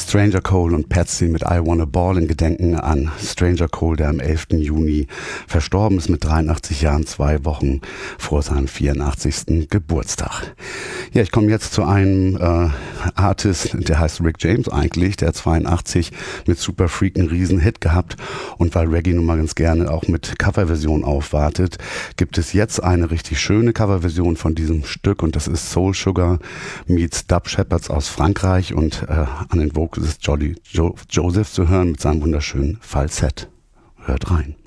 Stranger Cole und Patsy mit I Wanna Ball in Gedenken an Stranger Cole, der am 11. Juni verstorben ist mit 83 Jahren, 2 Wochen vor seinem 84. Geburtstag. Ja, ich komme jetzt zu einem Artist, der heißt Rick James eigentlich, der hat 82 mit Super Freak einen riesen Hit gehabt, und weil Reggae nun mal ganz gerne auch mit Coverversion aufwartet, gibt es jetzt eine richtig schöne Coverversion von diesem Stück, und das ist Soul Sugar meets Dub Shepherds aus Frankreich, und an den Vocals ist Jolly Joseph zu hören mit seinem wunderschönen Falsett. Hört rein.